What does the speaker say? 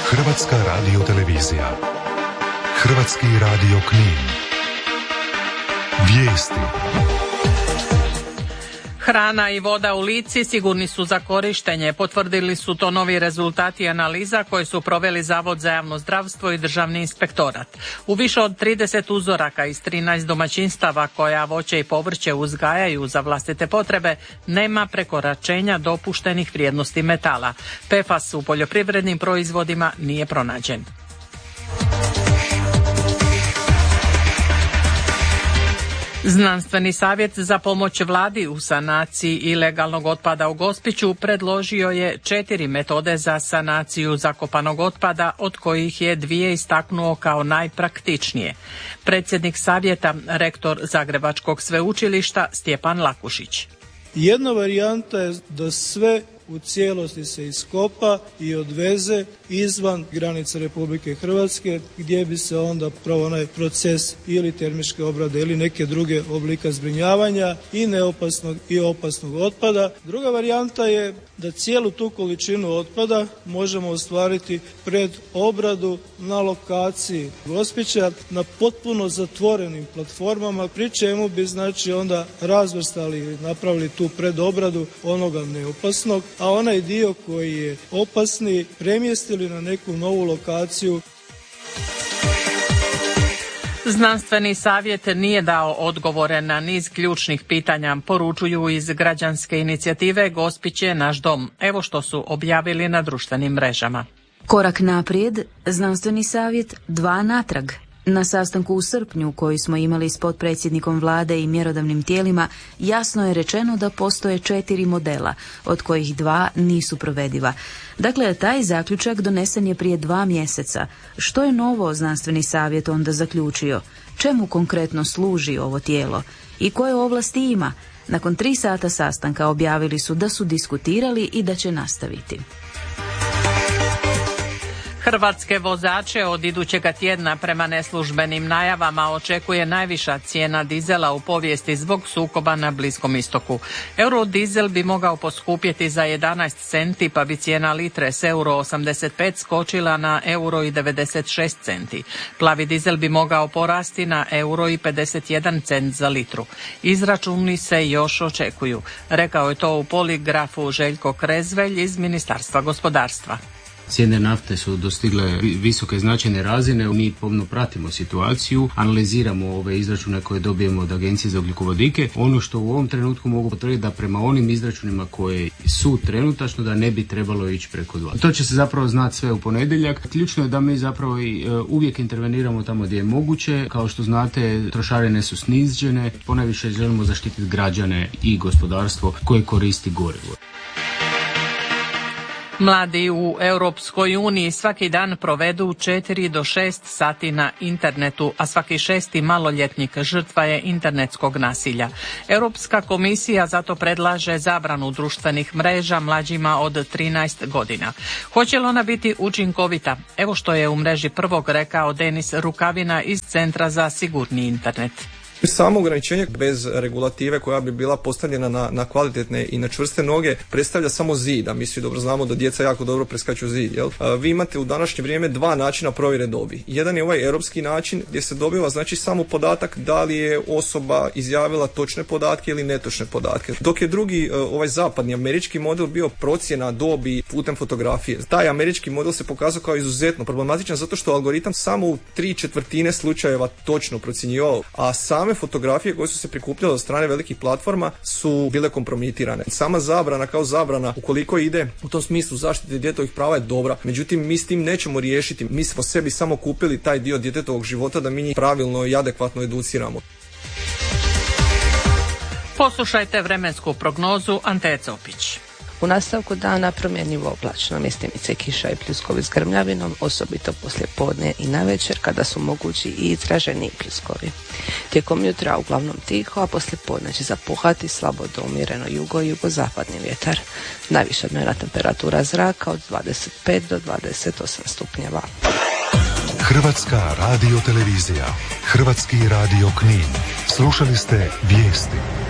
Hrvatska radiotelevizija. Hrvatski radio Knin. Vijesti. Hrana i voda u Lici sigurni su za korištenje. Potvrdili su to novi rezultati analiza koje su proveli Zavod za javno zdravstvo i Državni inspektorat. U više od 30 uzoraka iz 13 domaćinstava koja voće i povrće uzgajaju za vlastite potrebe nema prekoračenja dopuštenih vrijednosti metala. PFAS u poljoprivrednim proizvodima nije pronađen. Znanstveni savjet za pomoć vladi u sanaciji ilegalnog otpada u Gospiću predložio je 4 metode za sanaciju zakopanog otpada, od kojih je 2 istaknuo kao najpraktičnije. Predsjednik savjeta, rektor Zagrebačkog sveučilišta Stjepan Lakušić. Jedna varijanta je da sve u cijelosti se iskopa i odveze izvan granica Republike Hrvatske, gdje bi se onda proveo onaj proces ili termičke obrade ili neke druge oblika zbrinjavanja i neopasnog i opasnog otpada. Druga varijanta je da cijelu tu količinu otpada možemo ostvariti pred obradu na lokaciji Gospića na potpuno zatvorenim platformama, pri čemu bi znači onda razvrstali i napravili tu predobradu onoga neopasnog, a onaj dio koji je opasni premjestili na neku novu lokaciju. Znanstveni savjet nije dao odgovore na niz ključnih pitanja, poručuju iz građanske inicijative Gospić je naš dom. Evo što su objavili na društvenim mrežama. Korak naprijed, znanstveni savjet 2 natrag. Na sastanku u srpnju koji smo imali s potpredsjednikom vlade i mjerodavnim tijelima, jasno je rečeno da postoje 4 modela, od kojih 2 nisu provediva. Dakle, taj zaključak donesen je prije 2 mjeseca. Što je novo znanstveni savjet onda zaključio? Čemu konkretno služi ovo tijelo? I koje ovlasti ima? Nakon 3 sata sastanka objavili su da su diskutirali i da će nastaviti. Hrvatske vozače od idućega tjedna prema neslužbenim najavama očekuje najviša cijena dizela u povijesti zbog sukoba na Bliskom istoku. Eurodizel bi mogao poskupjeti za 11 centi, pa bi cijena litre s euro 85 skočila na euro i 96 centi. Plavi dizel bi mogao porasti na euro i 51 cent za litru. Izračuni se još očekuju. Rekao je to u Poligrafu Željko Krezvelj iz Ministarstva gospodarstva. Cijene nafte su dostigle visoke značajne razine, mi pomno pratimo situaciju, analiziramo ove izračune koje dobijemo od Agencije za ugljikovodike. Ono što u ovom trenutku mogu potvrditi da prema onim izračunima koje su trenutačno da ne bi trebalo ići preko 2. To će se zapravo znati sve u ponedjeljak. Ključno je da mi zapravo uvijek interveniramo tamo gdje je moguće. Kao što znate, trošarine su snižene, ponajviše želimo zaštititi građane i gospodarstvo koje koristi gorivo. Mladi u Europskoj uniji svaki dan provedu 4 do 6 sati na internetu, a svaki 6. maloljetnik žrtva je internetskog nasilja. Europska komisija zato predlaže zabranu društvenih mreža mlađima od 13 godina. Hoće li ona biti učinkovita? Evo što je u mreži Prvog rekao Denis Rukavina iz Centra za sigurni internet. Samo ograničenje bez regulative koja bi bila postavljena na kvalitetne i na čvrste noge predstavlja samo zid, a mi svi dobro znamo da djeca jako dobro preskaču zid. Jel? Vi imate u današnje vrijeme 2 načina provjere dobi. Jedan je ovaj europski način gdje se dobiva znači samo podatak da li je osoba izjavila točne podatke ili netočne podatke. Dok je drugi, ovaj zapadni američki model bio procjena dobi putem fotografije. Taj američki model se pokazao kao izuzetno problematičan zato što algoritam samo u 3/4 slučajeva točno procjenjivao, a same fotografije koje su se prikupljale od strane velikih platforma su bile kompromitirane. Sama zabrana kao zabrana, ukoliko ide u tom smislu zaštite djetetovih prava, je dobra. Međutim, mi s tim nećemo riješiti. Mi smo sebi samo kupili taj dio djetetovog života da mi njih pravilno i adekvatno educiramo. Poslušajte vremensku prognozu Ante Copić. U nastavku dana promjenjivo oblačno, mjestimice kiša i pljuskovi s grmljavinom, osobito poslije podne i navečer kada su mogući i izraženi pljuskovi. Tijekom jutra uglavnom tiho, a poslije podne će zapuhati slabo do umjereno jugo i jugozapadni vjetar. Najviša dnevna temperatura zraka od 25 do 28 stupnjeva. Hrvatska radiotelevizija, Hrvatski radio Knin. Slušali ste vijesti.